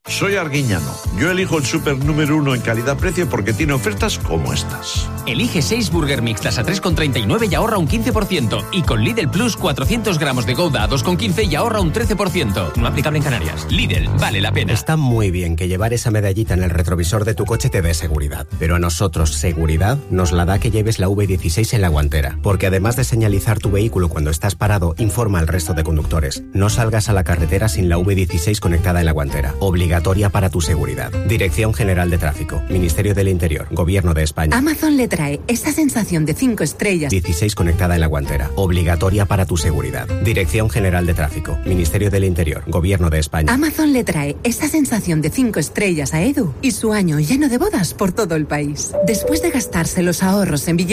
Soy Arguiñano. Yo elijo el súper número 1 en calidad-precio porque tiene ofertas como estas. Elige 6 Burger Mixtas a 3,39 y ahorra un 15%. Y con Lidl Plus 400 gramos de Gouda a 2,15 y ahorra un 13%. No aplicable en Canarias. Lidl, vale la pena. Está muy bien que llevar esa medallita en el retrovisor de tu coche te dé seguridad. Pero a nosotros seguridad nos la da que lleves la V16 en la guantera. Porque además de señalizar tu vehículo cuando estás parado, informa al resto de conductores. No salgas a la carretera sin la V16 conectada en la guantera. Obligatoria para tu seguridad. Dirección General de Tráfico. Ministerio del Interior. Gobierno de España. Amazon le trae esa sensación de 5 estrellas. 16 conectada en la guantera. Obligatoria para tu seguridad. Dirección General de Tráfico. Ministerio del Interior. Gobierno de España. Amazon le trae esa sensación de 5 estrellas a Edu y su año lleno de bodas por todo el país. Después de gastarse los ahorros en billetes